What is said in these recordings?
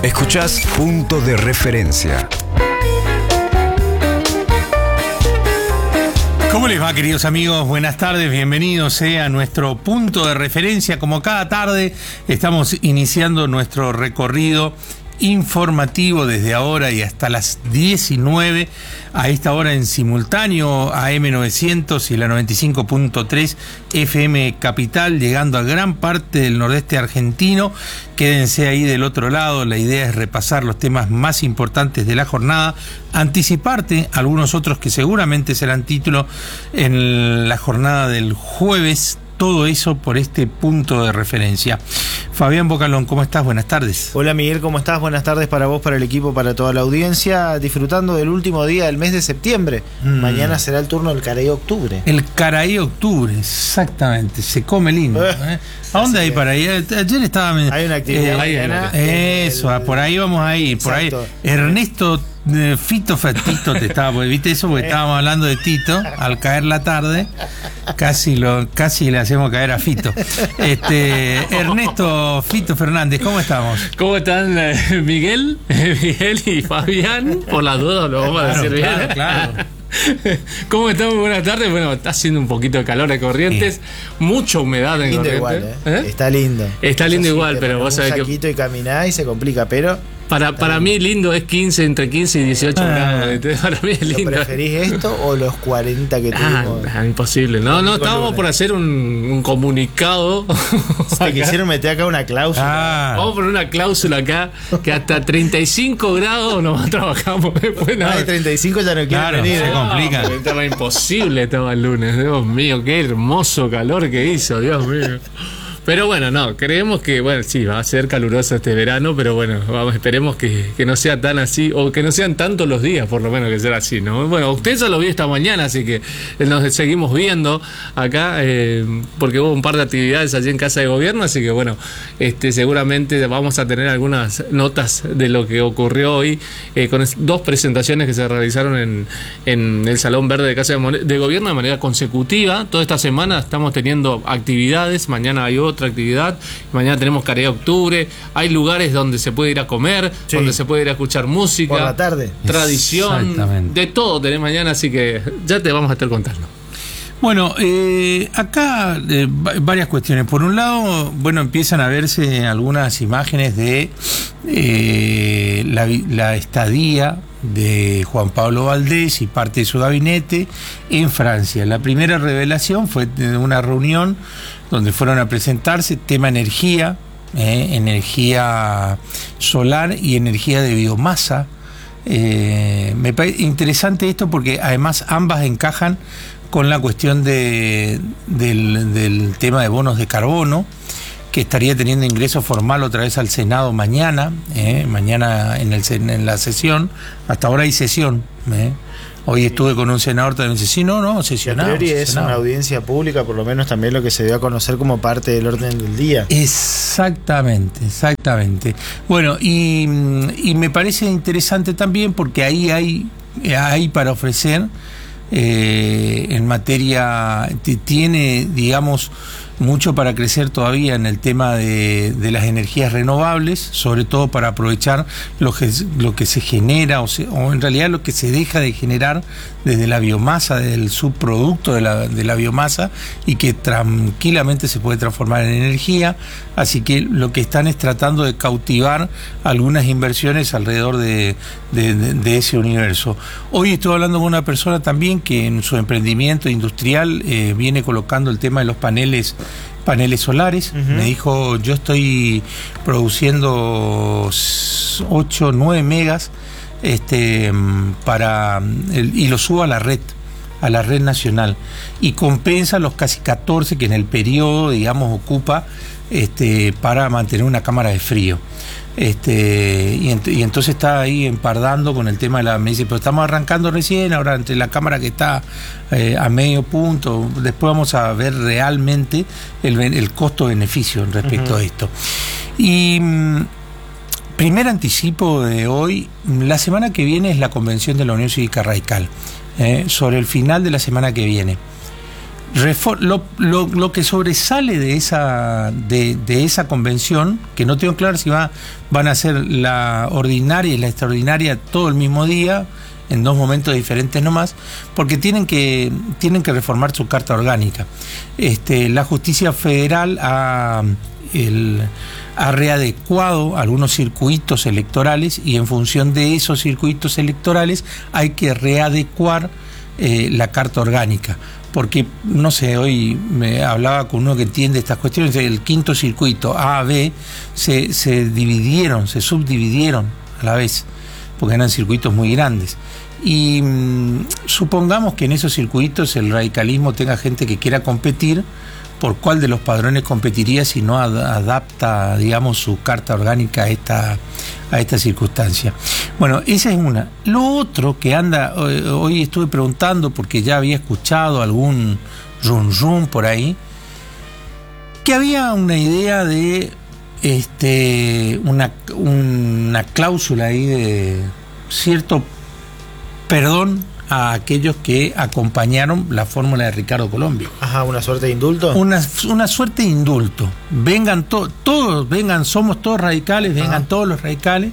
Escuchás Punto de Referencia. ¿Cómo les va, queridos amigos? Buenas tardes, bienvenidos a nuestro Punto de Referencia. Como cada tarde estamos iniciando nuestro recorrido informativo desde ahora y hasta las 19, a esta hora en simultáneo AM900 y la 95.3 FM Capital, llegando a gran parte del nordeste argentino. Quédense ahí del otro lado, la idea es repasar los temas más importantes de la jornada, anticiparte algunos otros que seguramente serán título en la jornada del jueves. Todo eso por este Punto de Referencia. Fabián Bocalón, ¿cómo estás? Buenas tardes. Hola Miguel, ¿cómo estás? Buenas tardes para vos, para el equipo, para toda la audiencia. Disfrutando del último día del mes de septiembre. Mañana será el turno del Caraí Octubre. El Caraí Octubre, exactamente. Se come lindo. ¿A dónde hay para ir? Ayer estaba... Hay una actividad mañana. Eso, por ahí vamos a ir. Por ahí. Ernesto... Fito Fatito te estaba, ¿viste eso? Porque estábamos hablando de Tito, al caer la tarde, casi le hacemos caer a Fito. Ernesto Fito Fernández, ¿cómo estamos? ¿Cómo están, Miguel y Fabián? Por las dudas lo vamos a decir bien. Claro. ¿Cómo estamos? Buenas tardes. Bueno, está haciendo un poquito de calor en Corrientes, mucha humedad en lindo Corrientes. Igual, Está lindo. Está lindo igual, pero vos sabés que... Un saquito y caminás y se complica, pero... Para mí lindo es entre 15 y 18 grados. Para mí es lindo. ¿Preferís esto o los 40 que tuvimos? Imposible. No, estábamos por hacer un comunicado. Se quisieron meter acá una cláusula. Vamos a poner una cláusula acá que hasta 35 grados nos trabajamos después. De 35 ya no quieren venir. Se complica. Estaba imposible, estaba el lunes. Dios mío, qué hermoso calor que hizo, Dios mío. Pero bueno, no, creemos que, bueno, sí, va a ser caluroso este verano, pero bueno, esperemos que no sea tan así, o que no sean tantos los días, por lo menos, que sea así, ¿no? Bueno, usted ya lo vio esta mañana, así que nos seguimos viendo acá, porque hubo un par de actividades allí en Casa de Gobierno, así que bueno, seguramente vamos a tener algunas notas de lo que ocurrió hoy, con dos presentaciones que se realizaron en el Salón Verde de Casa de Gobierno de manera consecutiva. Toda esta semana estamos teniendo actividades, mañana hay otra actividad, mañana tenemos Caraí Octubre, hay lugares donde se puede ir a comer, donde se puede ir a escuchar música, por la tarde, tradición, de todo tenés mañana, así que ya te vamos a estar contando. Bueno, acá varias cuestiones. Por un lado, bueno, empiezan a verse algunas imágenes de la estadía de Juan Pablo Valdés y parte de su gabinete en Francia. La primera revelación fue de una reunión donde fueron a presentarse tema energía solar y energía de biomasa. Me parece interesante esto porque además ambas encajan con la cuestión del tema de bonos de carbono, que estaría teniendo ingreso formal otra vez al Senado mañana en la sesión. Hasta ahora hay sesión. Hoy estuve con un senador también, dice, sí, no, sesionado. A priori es una audiencia pública, por lo menos también lo que se dio a conocer como parte del orden del día. Exactamente. Bueno, y me parece interesante también porque ahí hay para ofrecer en materia, tiene, digamos, mucho para crecer todavía en el tema de las energías renovables, sobre todo para aprovechar lo que se genera o en realidad lo que se deja de generar desde la biomasa, del subproducto de la biomasa, y que tranquilamente se puede transformar en energía. Así que lo que están es tratando de cautivar algunas inversiones alrededor de ese universo. Hoy estuve hablando con una persona también que en su emprendimiento industrial viene colocando el tema de los paneles solares. Me dijo, yo estoy produciendo 8, 9 megas y lo subo a la red nacional, y compensa los casi 14 que en el periodo, digamos, ocupa para mantener una cámara de frío. Y entonces está ahí empardando con el tema me dice, pero estamos arrancando recién, ahora entre la cámara que está a medio punto, después vamos a ver realmente el costo-beneficio respecto a esto. Y primer anticipo de hoy, la semana que viene es la convención de la Unión Cívica Radical, sobre el final de la semana que viene. Lo que sobresale de esa convención, que no tengo claro si van a ser la ordinaria y la extraordinaria todo el mismo día, en 2 momentos diferentes nomás, porque tienen que reformar su carta orgánica. La justicia federal ha readecuado algunos circuitos electorales, y en función de esos circuitos electorales hay que readecuar la carta orgánica. Porque, no sé, hoy me hablaba con uno que entiende estas cuestiones, el quinto circuito, A, B, se subdividieron a la vez, porque eran circuitos muy grandes. Y supongamos que en esos circuitos el radicalismo tenga gente que quiera competir, ¿por cuál de los padrones competiría si no adapta, digamos, su carta orgánica a esta circunstancia? Bueno, esa es una. Lo otro que anda, hoy estuve preguntando porque ya había escuchado algún rum por ahí, que había una idea de una cláusula ahí de cierto perdón a aquellos que acompañaron la fórmula de Ricardo Colombia. Ajá, una suerte de indulto. Una suerte de indulto. Vengan todos, somos todos radicales, vengan todos los radicales,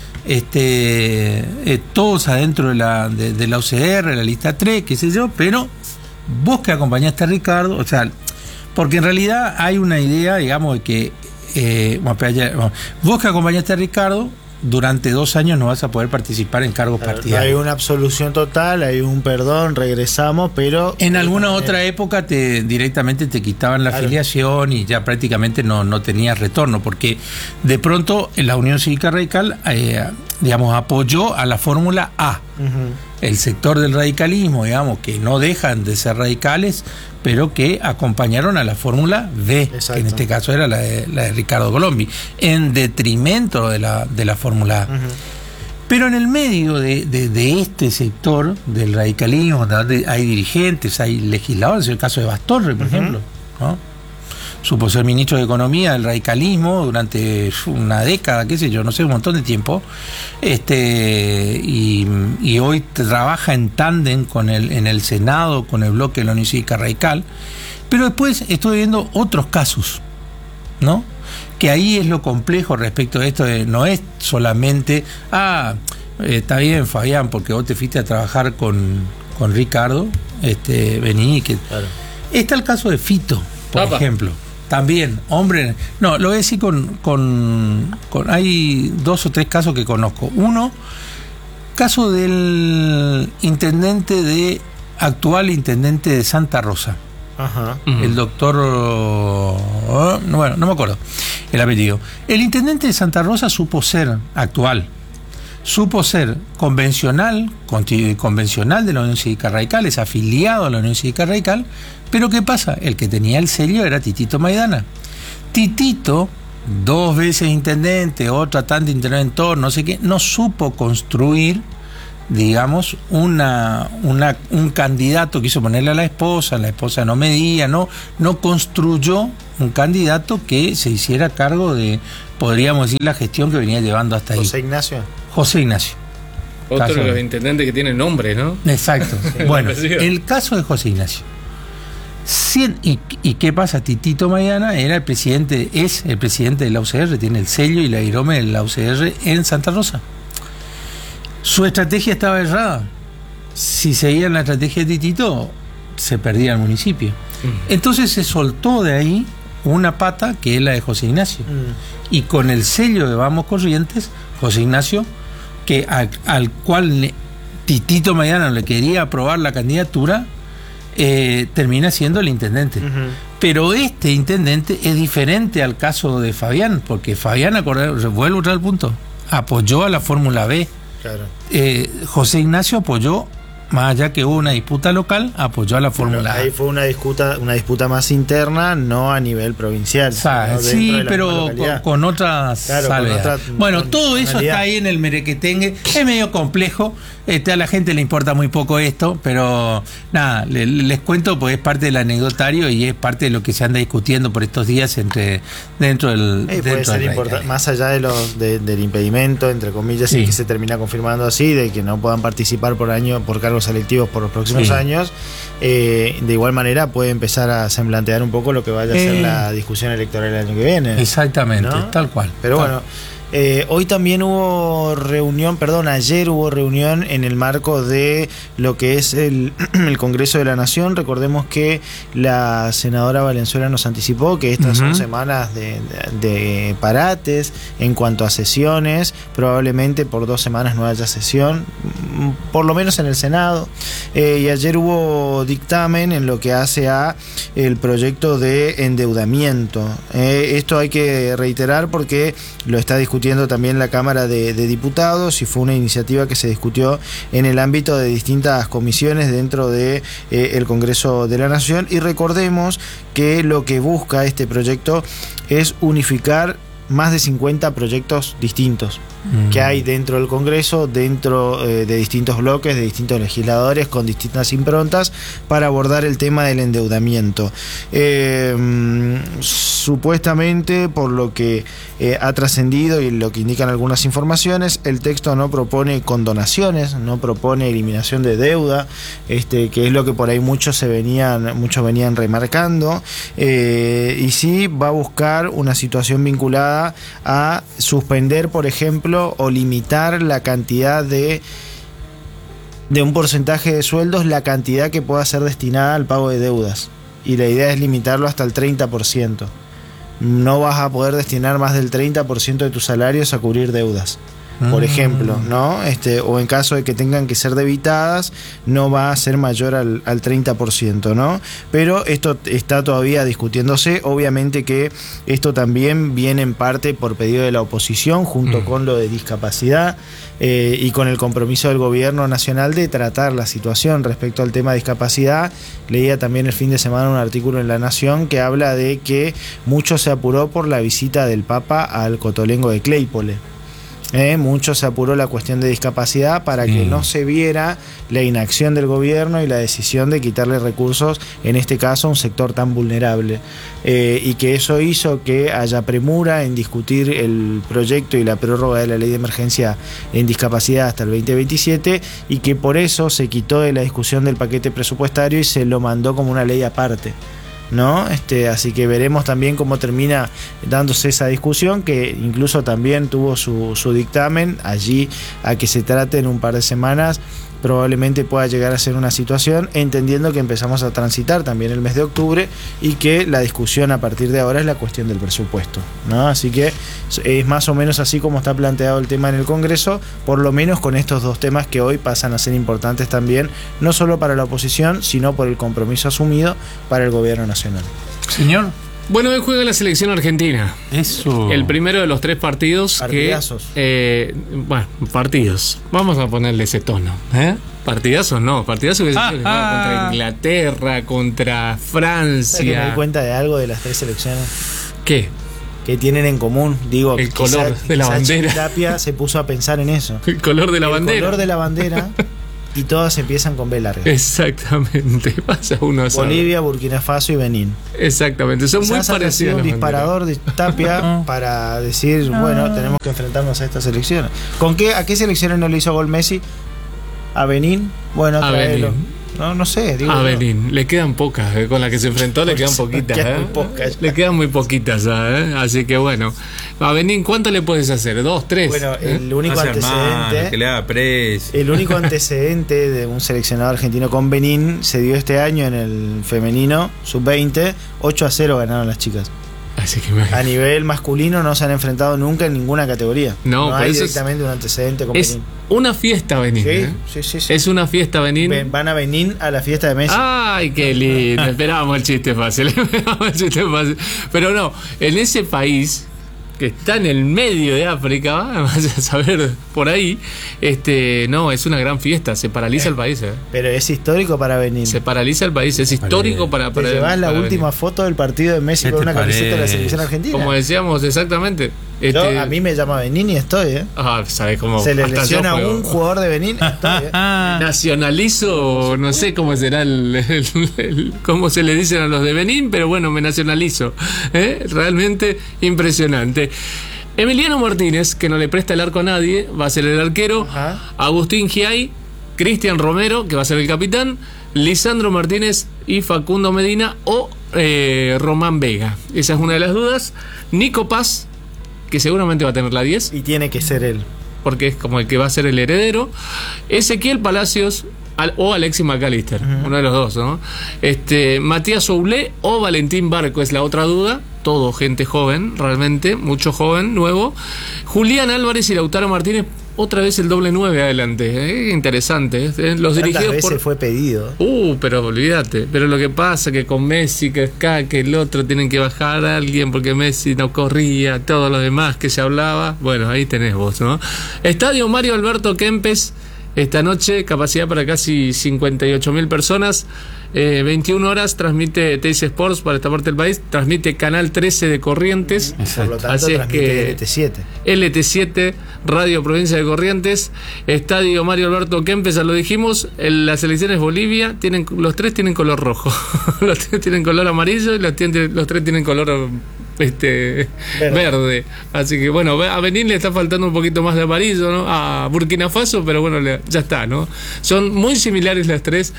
todos adentro de la UCR, la lista 3, qué sé yo, pero vos que acompañaste a Ricardo, o sea, porque en realidad hay una idea, digamos, de que vos que acompañaste a Ricardo, durante 2 años no vas a poder participar en cargos partidarios. Hay una absolución total, hay un perdón, regresamos, pero... En alguna otra época directamente te quitaban la afiliación y ya prácticamente no tenías retorno, porque de pronto la Unión Cívica Radical, digamos, apoyó a la fórmula A. El sector del radicalismo, digamos, que no dejan de ser radicales, pero que acompañaron a la fórmula B, exacto, que en este caso era la de Ricardo Colombia, en detrimento de la fórmula A. Pero en el medio de este sector del radicalismo, donde hay dirigentes, hay legisladores, es el caso de Bastorre, por ejemplo, ¿no? Supo ser ministro de Economía del radicalismo durante una década, qué sé yo, no sé, un montón de tiempo, y hoy trabaja en tándem en el Senado con el bloque de la Unión Cívica Radical. Pero después estoy viendo otros casos, ¿no? Que ahí es lo complejo respecto de esto, no es solamente, está bien, Fabián, porque vos te fuiste a trabajar con Ricardo, vení, que... Claro. Está el caso de Fito, por ejemplo. También, hombre, no, lo voy a decir hay 2 o 3 casos que conozco. Uno, caso del actual intendente de Santa Rosa. Ajá. El doctor, bueno, no me acuerdo el apellido. El intendente de Santa Rosa supo ser convencional de la Unión Cívica Radical, es afiliado a la Unión Cívica Radical, pero ¿qué pasa? El que tenía el sello era Titito Maidana. Titito, 2 veces intendente, otra tanto interventor, no sé qué, no supo construir, digamos, un candidato, quiso ponerle a la esposa no medía, no construyó un candidato que se hiciera cargo de, podríamos decir, la gestión que venía llevando hasta ahí. José Ignacio. Otro de los intendentes que tiene nombre, ¿no? Exacto. Bueno, el caso de José Ignacio. ¿Y qué pasa? Titito Maidana es el presidente de la UCR, tiene el sello y la IROME de la UCR en Santa Rosa. Su estrategia estaba errada. Si seguían la estrategia de Titito, se perdía el municipio. Entonces se soltó de ahí una pata que es la de José Ignacio. Y con el sello de Vamos Corrientes, José Ignacio, que al cual Titito Maidana le quería aprobar la candidatura, termina siendo el intendente. Pero este intendente es diferente al caso de Fabián, porque Fabián, vuelvo al punto, apoyó a la fórmula B. Claro. José Ignacio apoyó, más allá que hubo una disputa local, apoyó a la fórmula A. Ahí fue una disputa más interna, no a nivel provincial. Sí, pero con otras salvedades. Bueno, todo eso está ahí en el merequetengue. Es medio complejo. A la gente le importa muy poco esto, pero nada, les cuento, pues es parte del anecdotario y es parte de lo que se anda discutiendo por estos días dentro del puede ser importante, más allá del impedimento, entre comillas, y que se termina confirmando así, de que no puedan participar por cargos cargos selectivos por los próximos años, de igual manera puede empezar a semblantear un poco lo que vaya a ser la discusión electoral el año que viene. Exactamente, ¿no? tal cual. Pero bueno, hoy también hubo ayer hubo reunión en el marco de lo que es el Congreso de la Nación. Recordemos que la senadora Valenzuela nos anticipó que estas son semanas de parates en cuanto a sesiones. Probablemente por 2 semanas no haya sesión, por lo menos en el Senado. Y ayer hubo dictamen en lo que hace a el proyecto de endeudamiento. Esto hay que reiterar porque lo está discutiendo también la Cámara de Diputados y fue una iniciativa que se discutió en el ámbito de distintas comisiones dentro de el Congreso de la Nación. Y recordemos que lo que busca este proyecto es unificar más de 50 proyectos distintos que hay dentro del Congreso, dentro de distintos bloques, de distintos legisladores con distintas improntas para abordar el tema del endeudamiento. Supuestamente, por lo que ha trascendido y lo que indican algunas informaciones, el texto no propone condonaciones, no propone eliminación de deuda, que es lo que por ahí muchos venían remarcando, y sí va a buscar una situación vinculada a suspender, por ejemplo, o limitar la cantidad de un porcentaje de sueldos, la cantidad que pueda ser destinada al pago de deudas. Y la idea es limitarlo hasta el 30%. No vas a poder destinar más del 30% de tus salarios a cubrir deudas, por ejemplo, ¿no? O en caso de que tengan que ser debitadas, no va a ser mayor al 30%, ¿no? Pero esto está todavía discutiéndose. Obviamente que esto también viene en parte por pedido de la oposición, junto con lo de discapacidad, y con el compromiso del gobierno nacional de tratar la situación respecto al tema de discapacidad. Leía también el fin de semana un artículo en La Nación que habla de que mucho se apuró por la visita del Papa al Cotolengo de Claypole. Mucho se apuró la cuestión de discapacidad para que no se viera la inacción del gobierno y la decisión de quitarle recursos, en este caso a un sector tan vulnerable, y que eso hizo que haya premura en discutir el proyecto y la prórroga de la ley de emergencia en discapacidad hasta el 2027, y que por eso se quitó de la discusión del paquete presupuestario y se lo mandó como una ley aparte, ¿no? Así que veremos también cómo termina dándose esa discusión, que incluso también tuvo su dictamen allí a que se trate en un par de semanas. Probablemente pueda llegar a ser una situación, entendiendo que empezamos a transitar también el mes de octubre y que la discusión a partir de ahora es la cuestión del presupuesto, ¿no? Así que es más o menos así como está planteado el tema en el Congreso, por lo menos con estos 2 temas que hoy pasan a ser importantes también, no solo para la oposición, sino por el compromiso asumido para el gobierno nacional. Señor. Bueno, hoy juega la selección argentina. Eso. El primero de los 3 partidos. Partidazos. Partidos. Vamos a ponerle ese tono. Partidazos no. Partidazos que se juega contra Inglaterra, contra Francia. ¿Que me di cuenta de algo de las 3 selecciones? ¿Qué? Que tienen en común, digo, el color de la bandera. Tapia se puso a pensar en eso. El color de la bandera. El color de la bandera. Y todas empiezan con B larga. Exactamente. Pasa uno a saber. Bolivia, Burkina Faso y Benín. Exactamente. Son muy parecidos. Un disparador de Tapia para decir, bueno, tenemos que enfrentarnos a estas elecciones. ¿A qué selecciones no le hizo gol Messi? ¿A Benín? Bueno, tráelo. No sé. A Benín. Le quedan pocas. Con la que se enfrentó le quedan poquitas. Le quedan muy poquitas. Así que bueno. A Benín, ¿cuánto le puedes hacer? 2, 3. Bueno, el único antecedente. Que le haga pres. El único antecedente de un seleccionado argentino con Benín se dio este año en el femenino sub-20. 8-0 ganaron las chicas. Así que a nivel masculino no se han enfrentado nunca en ninguna categoría. No hay directamente un antecedente con Benín. Una fiesta Benín. Sí. Es una fiesta Benín. Van a Benín a la fiesta de Messi. Ay, qué lindo. Esperábamos el chiste fácil. Pero no, en ese país que está en el medio de África, vamos a saber por ahí, no, es una gran fiesta, se paraliza el país. Pero es histórico para Benín. Se paraliza el país, es histórico para Te llevas la última foto del partido de Messi con una camiseta de la selección argentina. Como decíamos, exactamente. A mí me llama Benín y estoy, ¿sabes cómo? Se le lesiona a un jugador de Benín, estoy, Nacionalizo, no sé cómo será cómo se le dicen a los de Benín, pero bueno, me nacionalizo. Realmente impresionante. Emiliano Martínez, que no le presta el arco a nadie, va a ser el arquero. Ajá. Agustín Giay Cristian Romero, que va a ser el capitán, Lisandro Martínez y Facundo Medina o Román Vega. Esa es una de las dudas. Nico Paz, que seguramente va a tener la 10. Y tiene que ser él. Porque es como el que va a ser el heredero. Ezequiel Palacios o Alexis McAllister, uno de los dos, ¿no? Matías Oulé o Valentín Barco es la otra duda. Todo gente joven, realmente, mucho joven, nuevo. Julián Álvarez y Lautaro Martínez, otra vez el doble 9 adelante. Interesante. Los dirigidos veces por... fue pedido. Pero olvídate. Pero lo que pasa que con Messi, que acá, que el otro, tienen que bajar a alguien porque Messi no corría, todo lo demás que se hablaba. Bueno, ahí tenés vos, ¿no? Estadio Mario Alberto Kempes. Esta noche, capacidad para casi 58.000 personas, 21 horas, transmite Teis Sports para esta parte del país, transmite Canal 13 de Corrientes. Por lo tanto, así es que LT7. LT7, Radio Provincia de Corrientes, Estadio Mario Alberto Kempes, ya lo dijimos, las selecciones Bolivia, los tres tienen color rojo, los tres tienen color amarillo y los tres tienen color... verde. Así que bueno, a Benín le está faltando un poquito más de amarillo, ¿no? A Burkina Faso, pero bueno, ya está, ¿no? Son muy similares las tres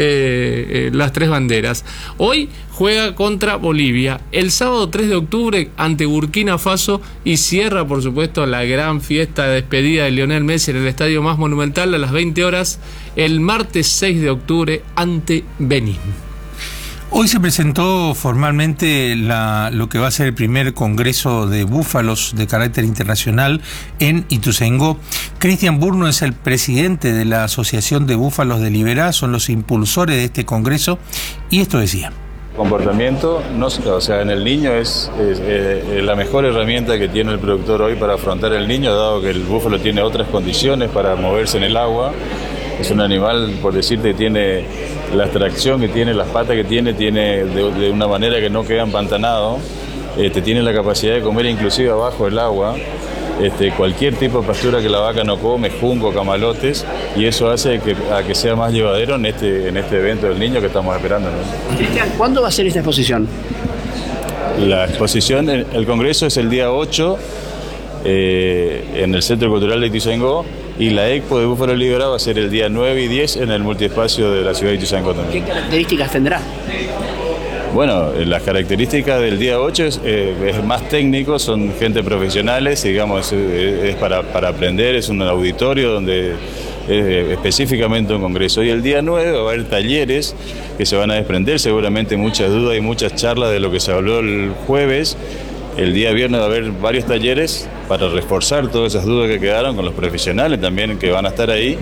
banderas. Hoy juega contra Bolivia, el sábado 3 de octubre ante Burkina Faso y cierra, por supuesto, la gran fiesta de despedida de Lionel Messi en el estadio más monumental a las 20 horas el martes 6 de octubre ante Benín. Hoy se presentó formalmente lo que va a ser el primer congreso de búfalos de carácter internacional en Ituzaingó. Cristian Burno es el presidente de la Asociación de Búfalos de Liberá, son los impulsores de este congreso, y esto decía. Comportamiento, en el niño es la mejor herramienta que tiene el productor hoy para afrontar el niño, dado que el búfalo tiene otras condiciones para moverse en el agua. Es un animal, por decirte, tiene la extracción que tiene, las patas que tiene de una manera que no queda empantanado, tiene la capacidad de comer inclusive abajo del agua, cualquier tipo de pastura que la vaca no come, junco, camalotes, y eso hace a que sea más llevadero en este evento del niño que estamos esperando, ¿no? Cristian, ¿cuándo va a ser esta exposición? La exposición, el congreso es el día 8 en el Centro Cultural de Ituzaingó, y la Expo de Búfalo Liberá va a ser el día 9 y 10 en el multiespacio de la ciudad de Ituzaingó también. ¿Qué características tendrá? Bueno, las características del día 8 es más técnico, son gente profesionales, digamos, es para aprender, es un auditorio donde específicamente un congreso. Y el día 9 va a haber talleres que se van a desprender, seguramente muchas dudas y muchas charlas de lo que se habló el jueves. El día viernes va a haber varios talleres para reforzar todas esas dudas que quedaron con los profesionales también que van a estar ahí,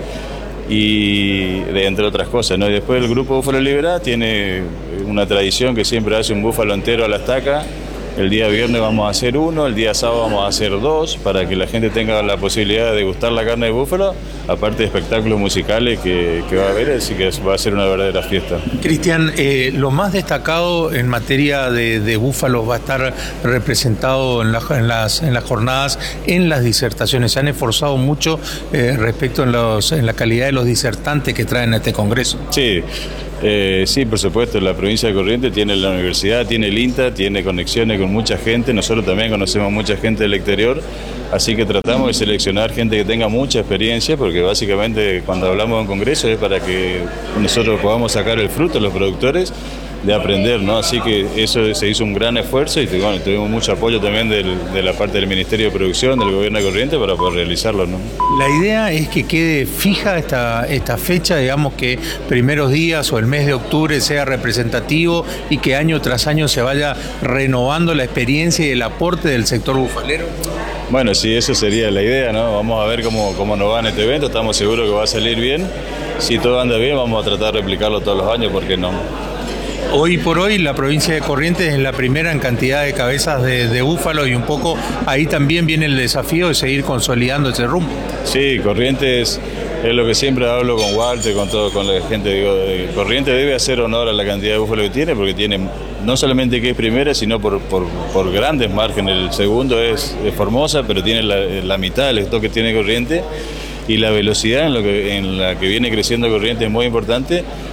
y entre otras cosas, ¿no? Y después el Grupo Búfalo Liberá tiene una tradición que siempre hace un búfalo entero a la estaca. El día viernes vamos a hacer uno, el día sábado vamos a hacer dos, para que la gente tenga la posibilidad de degustar la carne de búfalo, aparte de espectáculos musicales que va a haber, así que va a ser una verdadera fiesta. Cristian, lo más destacado en materia de búfalos va a estar representado en las jornadas, en las disertaciones. Se han esforzado mucho respecto en la calidad de los disertantes que traen a este congreso. Sí. Sí, por supuesto, la provincia de Corrientes tiene la universidad, tiene el INTA, tiene conexiones con mucha gente, nosotros también conocemos mucha gente del exterior, así que tratamos de seleccionar gente que tenga mucha experiencia, porque básicamente cuando hablamos de un congreso es para que nosotros podamos sacar el fruto, los productores, de aprender, ¿no? Así que eso se hizo un gran esfuerzo y bueno, tuvimos mucho apoyo también de la parte del Ministerio de Producción, del Gobierno de Corrientes, para poder realizarlo, ¿no? La idea es que quede fija esta fecha, digamos que primeros días o el mes de octubre sea representativo y que año tras año se vaya renovando la experiencia y el aporte del sector bufalero. Bueno, sí, eso sería la idea, ¿no? Vamos a ver cómo nos va en este evento, estamos seguros que va a salir bien. Si todo anda bien, vamos a tratar de replicarlo todos los años, ¿por qué no? Hoy por hoy la provincia de Corrientes es la primera en cantidad de cabezas de búfalo, y un poco ahí también viene el desafío de seguir consolidando ese rumbo. Sí, Corrientes es lo que siempre hablo con Walter, con la gente, digo, Corrientes debe hacer honor a la cantidad de búfalo que tiene, porque tiene no solamente que es primera, sino por grandes márgenes. El segundo es Formosa, pero tiene la mitad del stock que tiene Corrientes, y la velocidad en la que viene creciendo Corrientes es muy importante,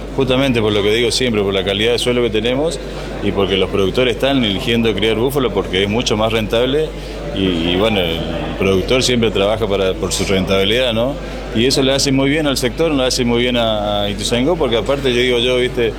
justamente por lo que digo siempre, por la calidad de suelo que tenemos y porque los productores están eligiendo criar búfalo porque es mucho más rentable y bueno, el productor siempre trabaja por su rentabilidad, ¿no? Y eso le hace muy bien al sector, le hace muy bien a Ituzaingó, porque aparte viste,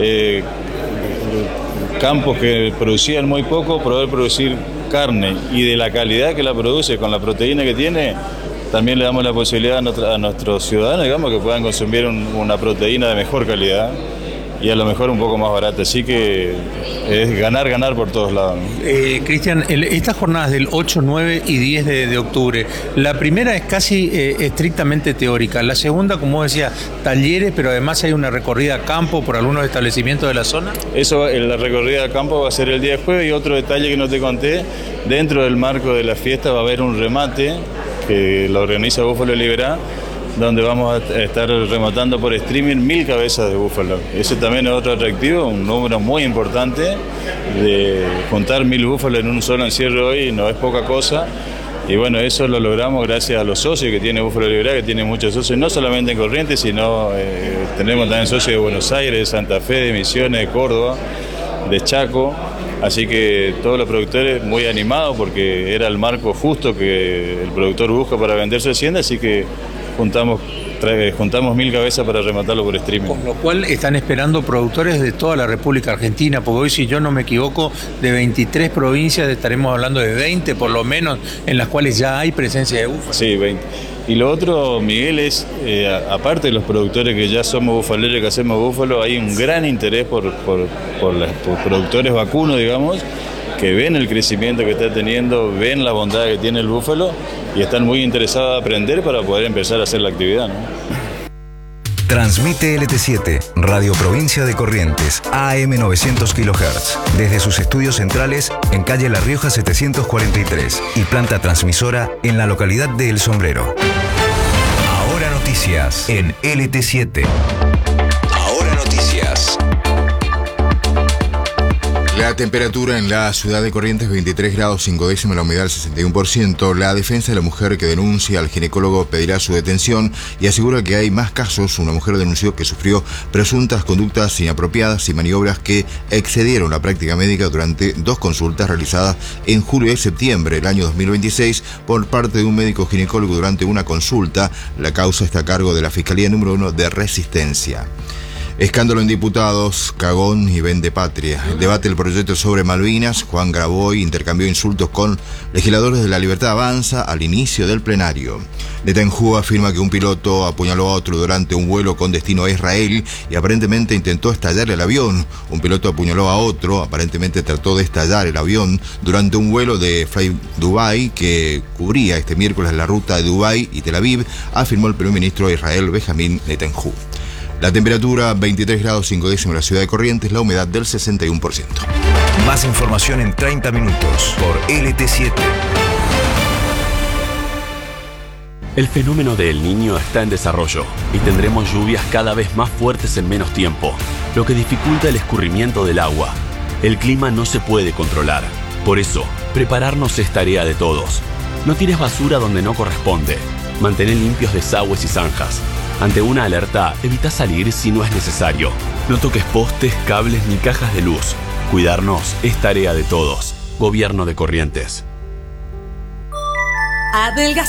campos que producían muy poco, poder producir carne y de la calidad que la produce, con la proteína que tiene, también le damos la posibilidad a nuestros ciudadanos, digamos, que puedan consumir una proteína de mejor calidad y a lo mejor un poco más barata. Así que es ganar por todos lados, ¿no? Cristian, estas jornadas del 8, 9 y 10 de octubre, la primera es casi estrictamente teórica, la segunda, como decía, talleres, pero además hay una recorrida a campo por algunos establecimientos de la zona. Eso, la recorrida a campo va a ser el día de jueves, y otro detalle que no te conté, dentro del marco de la fiesta va a haber un remate que lo organiza Búfalo Liberá, donde vamos a estar rematando por streaming 1000 cabezas de búfalo. Ese también es otro atractivo, un número muy importante, de juntar 1000 búfalos en un solo encierro hoy no es poca cosa. Y bueno, eso lo logramos gracias a los socios que tiene Búfalo Liberá, que tiene muchos socios, no solamente en Corrientes, sino tenemos también socios de Buenos Aires, de Santa Fe, de Misiones, de Córdoba, de Chaco. Así que todos los productores muy animados porque era el marco justo que el productor busca para vender su hacienda, así que juntamos 1000 cabezas para rematarlo por streaming. Con lo cual están esperando productores de toda la República Argentina, porque hoy, si yo no me equivoco, de 23 provincias estaremos hablando de 20 por lo menos, en las cuales ya hay presencia de búfalo. Sí, 20. Y lo otro, Miguel, es, aparte de los productores que ya somos bufaleros, que hacemos búfalo, hay un gran interés por productores vacunos, digamos, que ven el crecimiento que está teniendo, ven la bondad que tiene el búfalo y están muy interesados en aprender para poder empezar a hacer la actividad, ¿no? Transmite LT7, Radio Provincia de Corrientes, AM 900 kHz, desde sus estudios centrales en calle La Rioja 743 y planta transmisora en la localidad de El Sombrero. Ahora noticias en LT7. Ahora noticias. La temperatura en la ciudad de Corrientes, 23 grados 5 décimas, la humedad al 61%. La defensa de la mujer que denuncia al ginecólogo pedirá su detención y asegura que hay más casos. Una mujer denunció que sufrió presuntas conductas inapropiadas y maniobras que excedieron la práctica médica durante 2 consultas realizadas en julio y septiembre del año 2026 por parte de un médico ginecólogo durante una consulta. La causa está a cargo de la Fiscalía número 1 de Resistencia. Escándalo en diputados, cagón y vende patria. El debate del proyecto sobre Malvinas, Juan Graboy intercambió insultos con legisladores de La Libertad Avanza al inicio del plenario. Netanyahu afirma que un piloto apuñaló a otro durante un vuelo con destino a Israel y aparentemente intentó estallar el avión. Un piloto apuñaló a otro, aparentemente trató de estallar el avión durante un vuelo de Fly Dubai que cubría este miércoles la ruta de Dubái y Tel Aviv, afirmó el primer ministro de Israel, Benjamín Netanyahu. La temperatura 23 grados 5 décimas en la ciudad de Corrientes, la humedad del 61%. Más información en 30 minutos por LT7. El fenómeno de El Niño está en desarrollo y tendremos lluvias cada vez más fuertes en menos tiempo, lo que dificulta el escurrimiento del agua. El clima no se puede controlar. Por eso, prepararnos es tarea de todos. No tires basura donde no corresponde. Mantén limpios desagües y zanjas. Ante una alerta, evita salir si no es necesario. No toques postes, cables ni cajas de luz. Cuidarnos es tarea de todos. Gobierno de Corrientes.